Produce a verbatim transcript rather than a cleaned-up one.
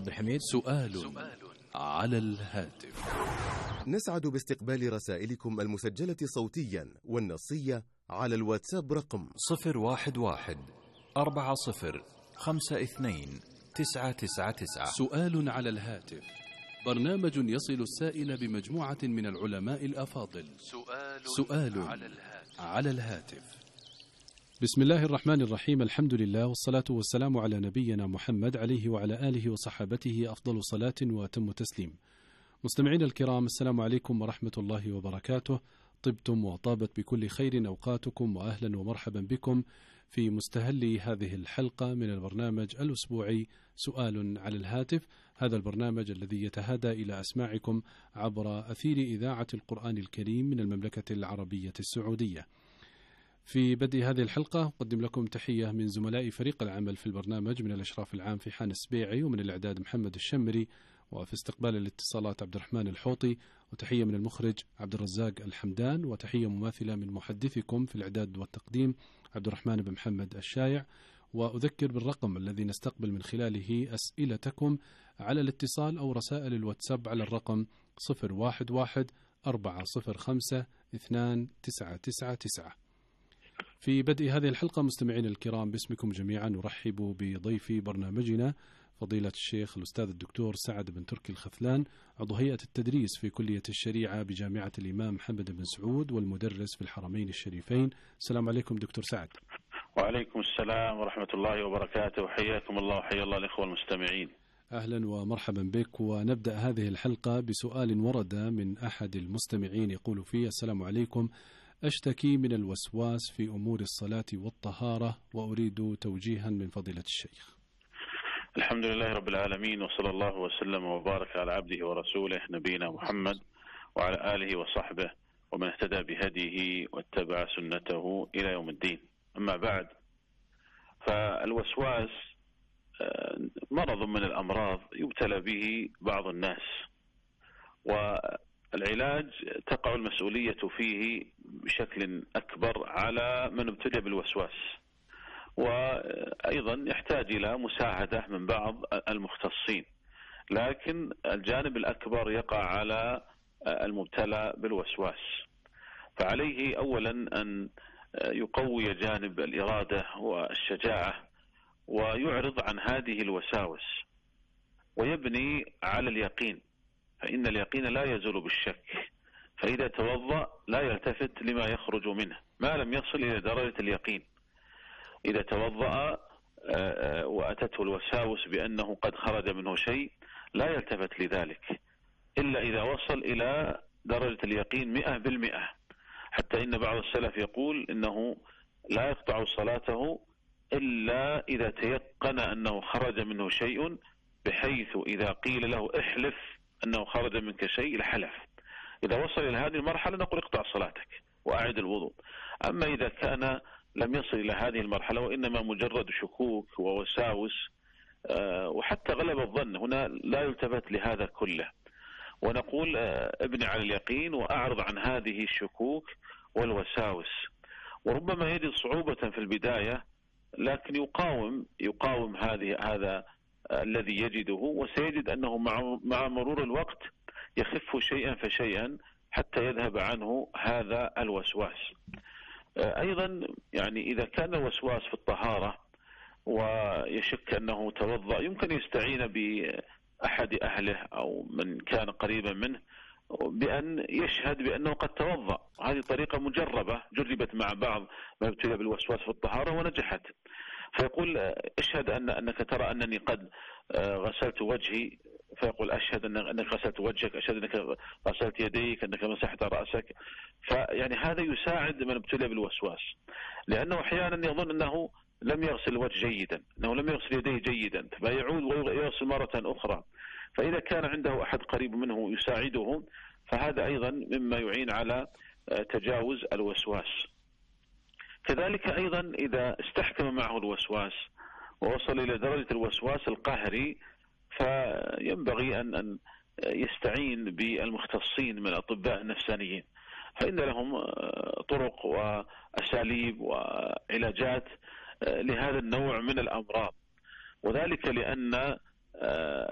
عبد الحميد. سؤال على الهاتف. نسعد باستقبال رسائلكم المسجلة صوتيا والنصية على الواتساب رقم صفر واحد واحد أربعة صفر خمسة اثنين تسعة تسعة تسعة. سؤال على الهاتف، برنامج يصل السائل بمجموعة من العلماء الأفاضل. سؤال, سؤال على الهاتف. على الهاتف. بسم الله الرحمن الرحيم، الحمد لله والصلاة والسلام على نبينا محمد عليه وعلى آله وصحابته أفضل صلاة وأتم تسليم. مستمعين الكرام، السلام عليكم ورحمة الله وبركاته. طبتم وطابت بكل خير أوقاتكم، وأهلا ومرحبا بكم في مستهل هذه الحلقة من البرنامج الأسبوعي سؤال على الهاتف. هذا البرنامج الذي يتهادى إلى أسماعكم عبر أثير إذاعة القرآن الكريم من المملكة العربية السعودية. في بدء هذه الحلقة أقدم لكم تحية من زملاء فريق العمل في البرنامج، من الإشراف العام في حان السبيعي، ومن الإعداد محمد الشمري، وفي استقبال الاتصالات عبد الرحمن الحوطي، وتحية من المخرج عبد الرزاق الحمدان، وتحية مماثلة من محدثكم في الإعداد والتقديم عبد الرحمن بن محمد الشايع. وأذكر بالرقم الذي نستقبل من خلاله أسئلتكم على الاتصال أو رسائل الواتساب على الرقم صفر واحد واحد أربعة صفر خمسة اثنان تسعة تسعة تسعة. في بدء هذه الحلقة مستمعين الكرام، باسمكم جميعا نرحب بضيف برنامجنا فضيلة الشيخ الأستاذ الدكتور سعد بن تركي الخثلان، عضو هيئة التدريس في كلية الشريعة بجامعة الإمام محمد بن سعود والمدرس في الحرمين الشريفين. السلام عليكم دكتور سعد. وعليكم السلام ورحمة الله وبركاته، حياكم الله وحيا الله الإخوة المستمعين. أهلا ومرحبا بك. ونبدأ هذه الحلقة بسؤال ورد من أحد المستمعين يقول فيه: السلام عليكم، أشتكي من الوسواس في أمور الصلاة والطهارة وأريد توجيها من فضيلة الشيخ. الحمد لله رب العالمين، وصلى الله وسلم وبارك على عبده ورسوله نبينا محمد وعلى آله وصحبه ومن اهتدى بهديه واتبع سنته إلى يوم الدين. أما بعد، فالوسواس مرض من الأمراض يبتلى به بعض الناس، والعلاج تقع المسؤولية فيه بشكل أكبر على من ابتلي بالوسواس، وأيضا يحتاج إلى مساعدة من بعض المختصين، لكن الجانب الأكبر يقع على المبتلى بالوسواس. فعليه أولا أن يقوي جانب الإرادة والشجاعة ويعرض عن هذه الوساوس ويبني على اليقين، فإن اليقين لا يزول بالشك، فإذا توضأ لا يلتفت لما يخرج منه ما لم يصل إلى درجة اليقين. إذا توضأ وأتته الوساوس بأنه قد خرج منه شيء لا يلتفت لذلك إلا إذا وصل إلى درجة اليقين مئة بالمئة، حتى إن بعض السلف يقول إنه لا يقطع صلاته إلا إذا تيقن أنه خرج منه شيء، بحيث إذا قيل له احلف أنه خرج منك شيء لحلف. إذا وصل إلى هذه المرحلة نقول اقطع صلاتك وأعد الوضوء. أما إذا كان لم يصل إلى هذه المرحلة وإنما مجرد شكوك ووساوس أه وحتى غلب الظن، هنا لا يلتفت لهذا كله، ونقول أه ابني على اليقين وأعرض عن هذه الشكوك والوساوس. وربما يجد صعوبة في البداية، لكن يقاوم يقاوم هذه هذا أه الذي يجده، وسيجد أنه مع مع مرور الوقت يخف شيئا فشيئا حتى يذهب عنه هذا الوسواس. أيضا يعني إذا كان الوسواس في الطهارة ويشك أنه توضأ، يمكن يستعين بأحد أهله أو من كان قريبا منه بأن يشهد بأنه قد توضأ. هذه طريقة مجربة جربت مع بعض من ابتلي بالوسواس في الطهارة ونجحت. فيقول اشهد أن أنك ترى أنني قد غسلت وجهي، فيقول أشهد أنك غسلت وجهك، أشهد أنك غسلت يديك، أنك مسحت رأسك. فيعني هذا يساعد من ابتلي بالوسواس، لأنه أحيانا يظن أنه لم يغسل الوجه جيدا، أنه لم يغسل يديه جيدا، فيعود ويغسل مرة أخرى. فإذا كان عنده أحد قريب منه يساعده، فهذا أيضا مما يعين على تجاوز الوسواس. كذلك أيضا إذا استحكم معه الوسواس ووصل إلى درجة الوسواس القهري، فينبغي أن أن يستعين بالمختصين من الأطباء النفسانيين، فإن لهم طرق وأساليب وعلاجات لهذا النوع من الأمراض. وذلك لأن